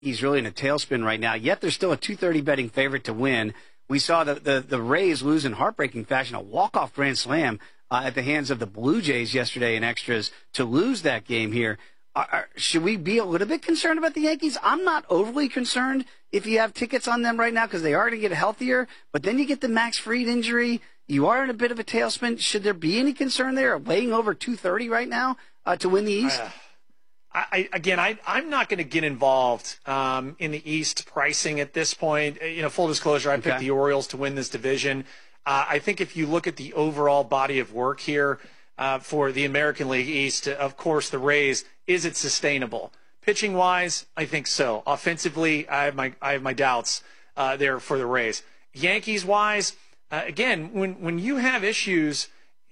he's really in a tailspin right now, yet they're still a 230 betting favorite to win. We saw the Rays lose in heartbreaking fashion, a walk-off grand slam at the hands of the Blue Jays yesterday in extras to lose that game here. Should we be a little bit concerned about the Yankees? I'm not overly concerned if you have tickets on them right now because they are going to get healthier, but then you get the Max Fried injury. You are in a bit of a tailspin. Should there be any concern there? Laying over 230 right now to win the East? I'm not going to get involved in the East pricing at this point. Full disclosure, I picked the Orioles to win this division. I think if you look at the overall body of work here for the American League East, of course, the Rays, is it sustainable? Pitching-wise, I think so. Offensively, I have my doubts there for the Rays. Yankees-wise, again, when you have issues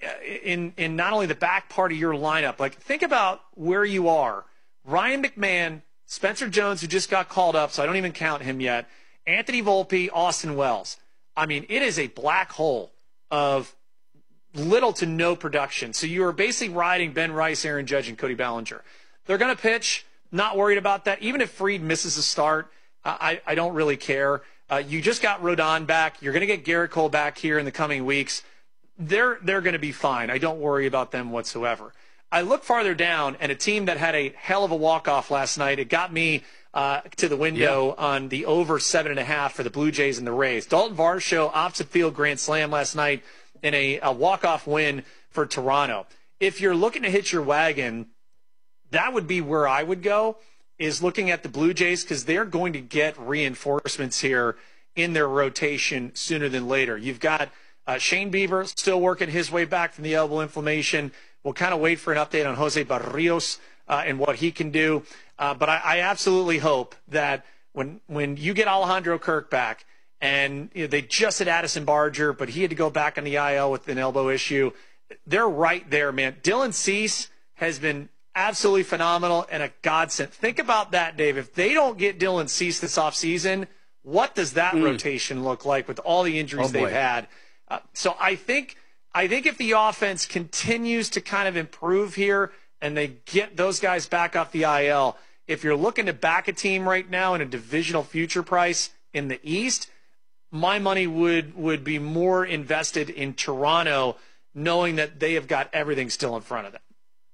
in not only the back part of your lineup, like think about where you are. Ryan McMahon, Spencer Jones, who just got called up, so I don't even count him yet, Anthony Volpe, Austin Wells. I mean, it is a black hole of little to no production. So you are basically riding Ben Rice, Aaron Judge, and Cody Bellinger. They're going to pitch, not worried about that. Even if Fried misses a start, I don't really care. You just got Rodon back. You're going to get Garrett Cole back here in the coming weeks. They're going to be fine. I don't worry about them whatsoever. I look farther down, and a team that had a hell of a walk-off last night, it got me to the window on the over 7.5 for the Blue Jays and the Rays. Dalton Varsho, opposite field grand slam last night in a walk-off win for Toronto. If you're looking to hit your wagon, that would be where I would go, is looking at the Blue Jays, because they're going to get reinforcements here in their rotation sooner than later. You've got Shane Bieber still working his way back from the elbow inflammation. We'll kind of wait for an update on Jose Barrios and what he can do. But I absolutely hope that when you get Alejandro Kirk back, and they just had Addison Barger, but he had to go back on the IL with an elbow issue, they're right there, man. Dylan Cease has been absolutely phenomenal and a godsend. Think about that, Dave. If they don't get Dylan Cease this offseason, what does that rotation look like with all the injuries they've had? So I think if the offense continues to kind of improve here and they get those guys back off the IL, if you're looking to back a team right now in a divisional future price in the East, my money would be more invested in Toronto, knowing that they have got everything still in front of them.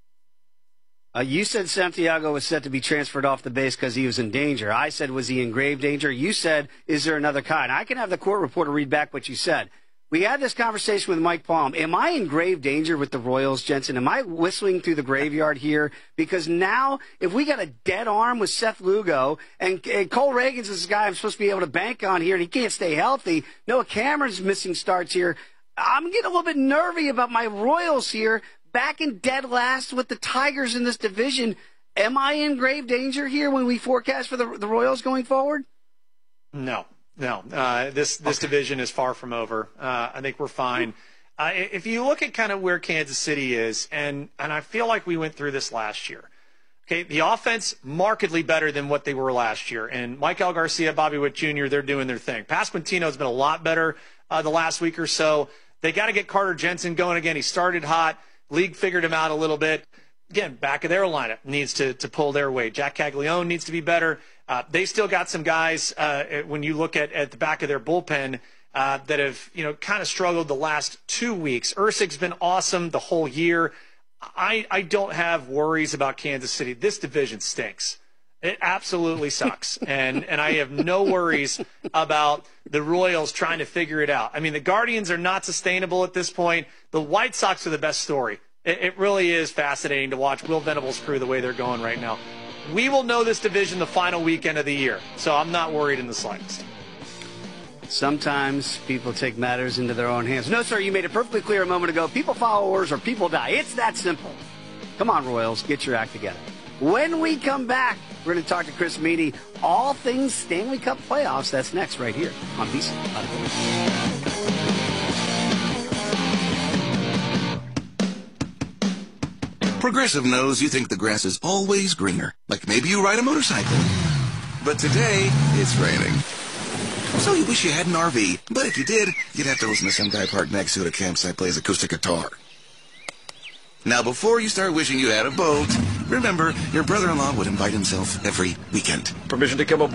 You said Santiago was set to be transferred off the base because he was in danger. I said, was he in grave danger? You said, is there another kind? I can have the court reporter read back what you said. We had this conversation with Mike Palm. Am I in grave danger with the Royals, Jensen? Am I whistling through the graveyard here? Because now, if we got a dead arm with Seth Lugo, and Cole Reagans is this guy I'm supposed to be able to bank on here, and he can't stay healthy. Noah Cameron's missing starts here. I'm getting a little bit nervy about my Royals here, back in dead last with the Tigers in this division. Am I in grave danger here when we forecast for the Royals going forward? No. This division is far from over. I think we're fine. If you look at kind of where Kansas City is, and I feel like we went through this last year. Okay, the offense markedly better than what they were last year, and Michael Garcia, Bobby Witt Jr., they're doing their thing. Pasquantino's been a lot better the last week or so. They got to get Carter Jensen going again. He started hot. League figured him out a little bit. Again, back of their lineup needs to pull their weight. Jack Caglione needs to be better. They still got some guys, when you look at the back of their bullpen, that have, kind of struggled the last 2 weeks. Ursig's been awesome the whole year. I don't have worries about Kansas City. This division stinks. It absolutely sucks. and I have no worries about the Royals trying to figure it out. I mean, the Guardians are not sustainable at this point. The White Sox are the best story. It really is fascinating to watch Will Venable's crew the way they're going right now. We will know this division the final weekend of the year, so I'm not worried in the slightest. Sometimes people take matters into their own hands. No, sir, you made it perfectly clear a moment ago. People follow orders or people die. It's that simple. Come on, Royals, get your act together. When we come back, we're going to talk to Chris Meady. All things Stanley Cup playoffs. That's next right here on VSiN. Progressive knows you think the grass is always greener, like maybe you ride a motorcycle. But today, it's raining. So you wish you had an RV, but if you did, you'd have to listen to some guy parked next to it at a campsite plays acoustic guitar. Now, before you start wishing you had a boat, Remember, your brother-in-law would invite himself every weekend. Permission to come aboard.